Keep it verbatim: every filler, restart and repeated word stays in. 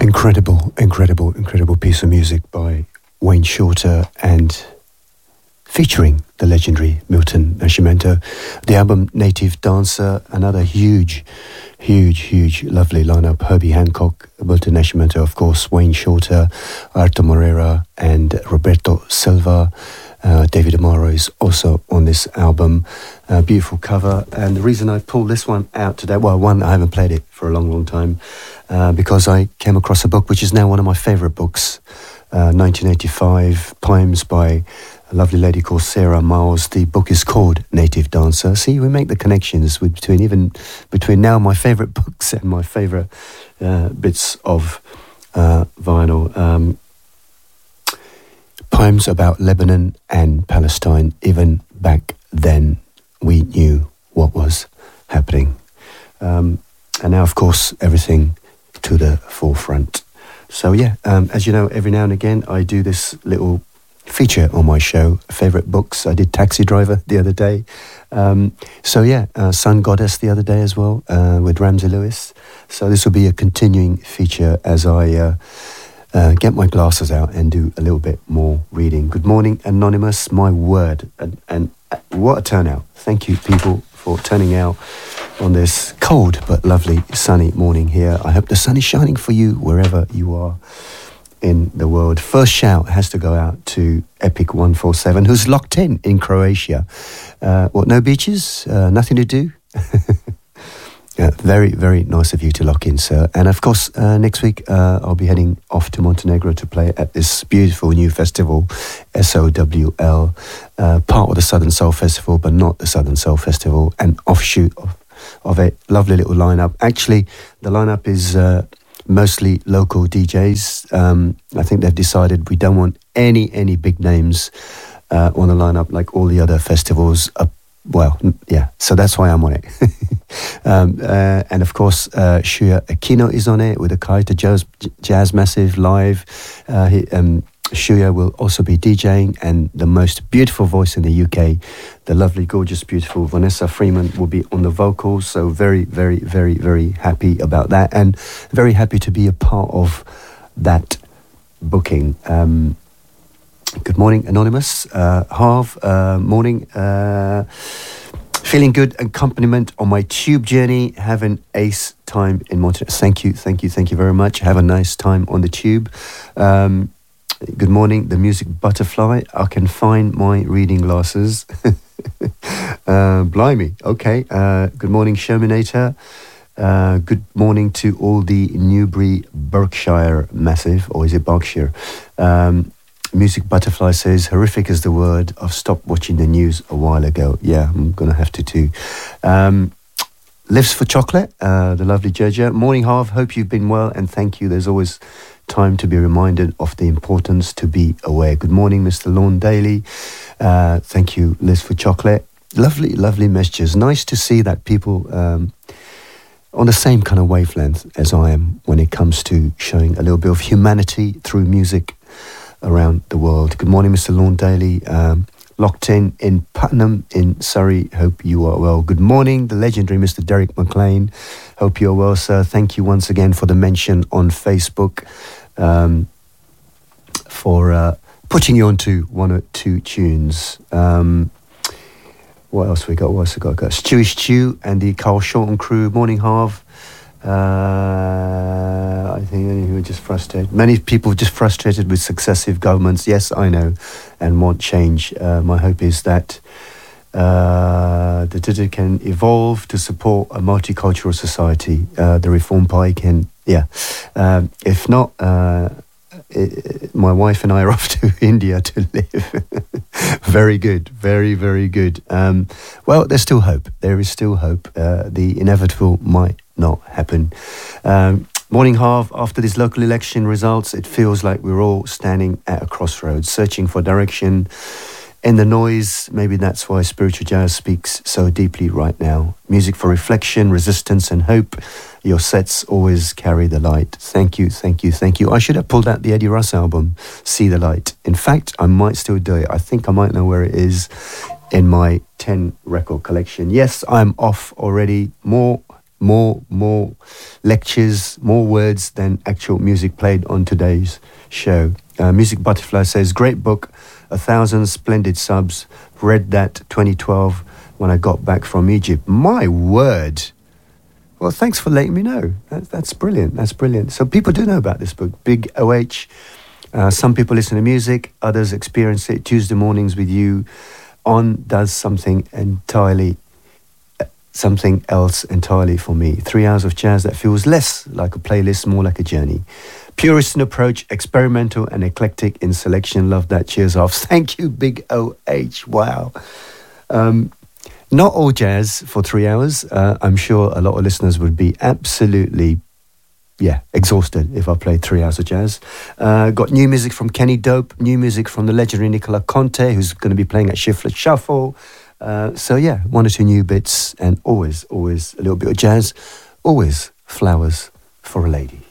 Incredible, incredible, incredible piece of music by Wayne Shorter and featuring the legendary Milton Nascimento. The album Native Dancer, another huge, huge, huge, lovely lineup. Herbie Hancock, Milton Nascimento, of course, Wayne Shorter, Arto Moreira and Roberto Silva. Uh, David Amaro is also on this album. Uh, beautiful cover. And the reason I pulled this one out today, well, one, I haven't played it for a long, long time, uh, because I came across a book which is now one of my favourite books, uh, nineteen eighty-five, poems by a lovely lady called Sarah Miles. The book is called Native Dancer. See, we make the connections between even between now my favourite books and my favourite uh, bits of uh, vinyl. Um, Poems about Lebanon and Palestine. Even back then, we knew what was happening. Um, and now, of course, everything to the forefront. So, yeah, um, as you know, every now and again, I do this little feature on my show, favourite books. I did Taxi Driver the other day. Um, so, yeah, uh, Sun Goddess the other day as well, uh, with Ramsey Lewis. So this will be a continuing feature as I... Uh, Uh, get my glasses out and do a little bit more reading. Good morning, Anonymous, my word. And, and what a turnout. Thank you, people, for turning out on this cold but lovely sunny morning here. I hope the sun is shining for you wherever you are in the world. First shout has to go out to Epic one forty-seven, who's locked in in Croatia. Uh, what, no beaches? Uh, nothing to do? Yeah, very, very nice of you to lock in, sir. And of course, uh, next week uh, I'll be heading off to Montenegro to play at this beautiful new festival, S O W L, uh, part of the Southern Soul Festival, but not the Southern Soul Festival, an offshoot of, of a lovely little lineup. Actually, the lineup is uh, mostly local D Js. Um, I think they've decided we don't want any, any big names uh, on the lineup like all the other festivals. Uh, well, yeah, so that's why I'm on it. um, uh, and of course, uh, Shuya Aquino is on it with a Kaita Jazz, Jazz Massive live. Uh, he, um, Shuya will also be DJing, and the most beautiful voice in the U K, the lovely, gorgeous, beautiful Vanessa Freeman will be on the vocals. So very, very, very, very happy about that, and very happy to be a part of that booking. Um, Good morning, Anonymous. Uh, Harv, uh, morning. Uh, feeling good accompaniment on my tube journey. Have an ace time in Montenegro. Thank you, thank you, thank you very much. Have a nice time on the tube. Um, good morning, the music butterfly. I can find my reading glasses. uh, blimey, okay. Uh, good morning, Shermanator. Uh, good morning to all the Newbury Berkshire massive, or is it Berkshire? Um, Music Butterfly says, horrific is the word. I've stopped watching the news a while ago. Yeah, I'm going to have to too. Um, Lives for Chocolate, uh, the lovely Georgia. Morning, Harv. Hope you've been well, and thank you. There's always time to be reminded of the importance to be aware. Good morning, Mister Lorne Daly. Uh, thank you, Lives for Chocolate. Lovely, lovely messages. Nice to see that people um, on the same kind of wavelength as I am when it comes to showing a little bit of humanity through music around the world. Good morning, Mister Lorne Daly. Um, locked in in Putnam in Surrey. Hope you are well. Good morning, the legendary Mister Derek McLean. Hope you are well, sir. Thank you once again for the mention on Facebook, um, for uh, putting you onto one or two tunes. Um, what else we got? What else we got? got Stewie Stew and the Carl Shorten crew. Morning, Harv. Uh, I think many who are just frustrated. Many people are just frustrated with successive governments. Yes, I know, and want change. Uh, my hope is that uh, the D I D can evolve to support a multicultural society. Uh, the Reform Party can, yeah. Um, if not, uh, it, my wife and I are off to India to live. Very good, very, very good. Um, well, there's still hope. There is still hope. Uh, the inevitable might not happen. Um, morning, Harv. After these local election results, it feels like we're all standing at a crossroads, searching for direction in the noise. Maybe that's why spiritual jazz speaks so deeply right now. Music for reflection, resistance, and hope. Your sets always carry the light. Thank you, thank you, thank you. I should have pulled out the Eddie Russ album, See the Light. In fact, I might still do it. I think I might know where it is in my ten record collection. Yes, I'm off already. More more more lectures, more words than actual music played on today's show. Uh, Music Butterfly says, great book, a thousand splendid subs. Read that twenty twelve when I got back from Egypt. My word. Well, thanks for letting me know. That, that's brilliant. That's brilliant. So people do know about this book, Big O H. Uh, some people listen to music, others experience it. Tuesday mornings with you on does something entirely, something else entirely for me. Three hours of jazz that feels less like a playlist, more like a journey. Purist in approach, experimental and eclectic in selection. Love that. Cheers off. Thank you, Big O H. Wow. Um, not all jazz for three hours. Uh, I'm sure a lot of listeners would be absolutely, yeah, exhausted if I played three hours of jazz. Uh, got new music from Kenny Dope, new music from the legendary Nicola Conte, who's going to be playing at Shiflet Shuffle. Uh, so yeah, one or two new bits, and always, always a little bit of jazz. Always flowers for a lady.